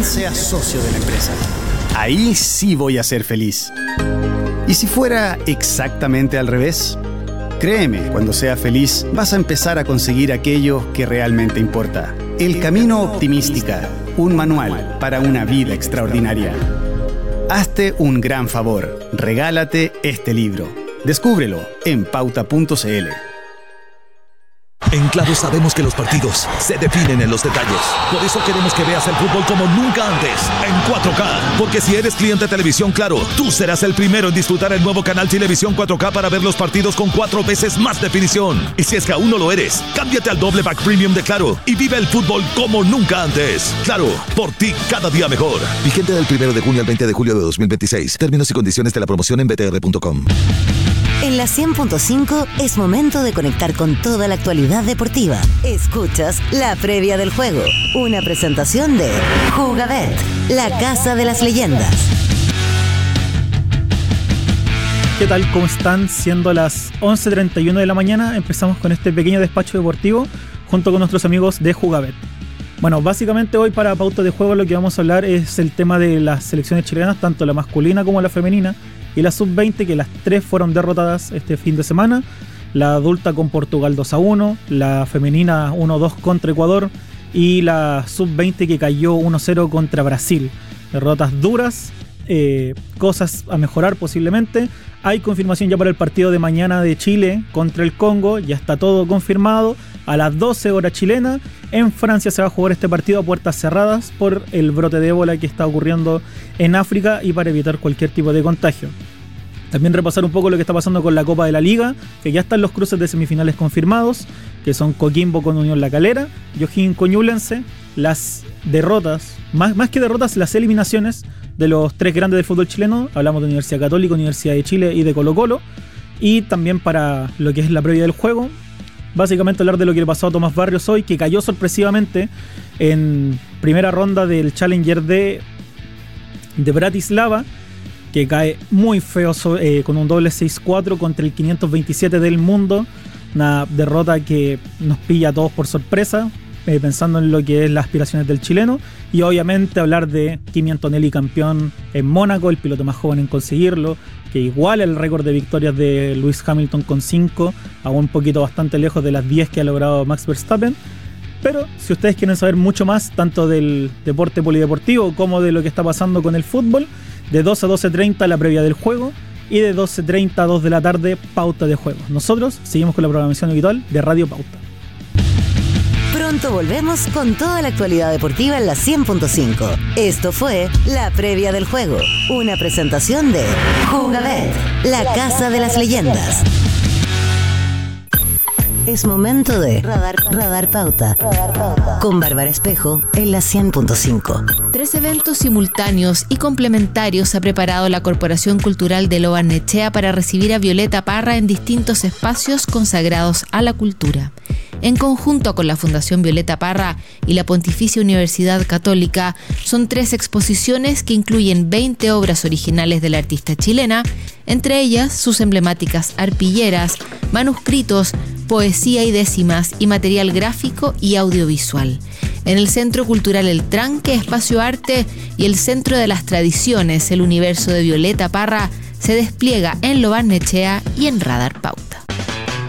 sea socio de la empresa. Ahí sí voy a ser feliz. ¿Y si fuera exactamente al revés? Créeme, cuando sea feliz, vas a empezar a conseguir aquello que realmente importa. El Camino Optimística, un manual para una vida extraordinaria. Hazte un gran favor, regálate este libro. Descúbrelo en pauta.cl. En Claro sabemos que los partidos se definen en los detalles. Por eso queremos que veas el fútbol como nunca antes, en 4K. Porque si eres cliente Televisión Claro, tú serás el primero en disfrutar el nuevo canal Televisión 4K para ver los partidos con 4 veces más definición. Y si es que aún no lo eres, cámbiate al doble pack premium de Claro y vive el fútbol como nunca antes. Claro, por ti cada día mejor. Vigente del 1 de junio al 20 de julio de 2026. Términos y condiciones de la promoción en btr.com. En la 100.5 es momento de conectar con toda la actualidad deportiva. Escuchas la previa del juego, una presentación de Jugabet, la casa de las leyendas. ¿Qué tal? ¿Cómo están? Siendo las 11:31 de la mañana, empezamos con este pequeño despacho deportivo junto con nuestros amigos de Jugabet. Bueno, básicamente hoy para Pauta de Juego lo que vamos a hablar es el tema de las selecciones chilenas, tanto la masculina como la femenina, y la sub-20, que las tres fueron derrotadas este fin de semana. La adulta con Portugal 2-1, la femenina 1-2 contra Ecuador y la sub-20 que cayó 1-0 contra Brasil. Derrotas duras, cosas a mejorar posiblemente. Hay confirmación ya para el partido de mañana de Chile contra el Congo, ya está todo confirmado. A las 12 horas chilena, en Francia se va a jugar este partido a puertas cerradas por el brote de ébola que está ocurriendo en África y para evitar cualquier tipo de contagio. También repasar un poco lo que está pasando con la Copa de la Liga, que ya están los cruces de semifinales confirmados, que son Coquimbo con Unión La Calera, O'Higgins con Ñublense. Las derrotas, más que derrotas, las eliminaciones de los tres grandes del fútbol chileno. Hablamos de Universidad Católica, Universidad de Chile y de Colo-Colo. Y también para lo que es la previa del juego, básicamente hablar de lo que le pasó a Tomás Barrios hoy, que cayó sorpresivamente en primera ronda del Challenger de Bratislava, que cae muy feo con un doble 6-4 contra el 527 del mundo. Una derrota que nos pilla a todos por sorpresa, pensando en lo que es las aspiraciones del chileno. Y obviamente hablar de Kimi Antonelli, campeón en Mónaco, el piloto más joven en conseguirlo, que iguala el récord de victorias de Lewis Hamilton con 5, a un poquito bastante lejos de las 10 que ha logrado Max Verstappen. Pero si ustedes quieren saber mucho más, tanto del deporte polideportivo como de lo que está pasando con el fútbol, de 12 a 12:30 la previa del juego y de 12:30 a 2 de la tarde Pauta de Juego. Nosotros seguimos con la programación habitual de Radio Pauta. Pronto volvemos con toda la actualidad deportiva en la 100.5. Esto fue la previa del juego, una presentación de Jugabet, la casa de las leyendas. Es momento de Radar Pauta con Bárbara Espejo en la 100.5. 3 eventos simultáneos y complementarios ha preparado la Corporación Cultural de Lo Barnechea para recibir a Violeta Parra en distintos espacios consagrados a la cultura. En conjunto con la Fundación Violeta Parra y la Pontificia Universidad Católica, son 3 exposiciones que incluyen 20 obras originales de la artista chilena, entre ellas sus emblemáticas arpilleras, manuscritos, poesía y décimas y material gráfico y audiovisual. En el Centro Cultural El Tranque, Espacio Arte y el Centro de las Tradiciones, el universo de Violeta Parra se despliega en Lo Barnechea y en Radar Pauta.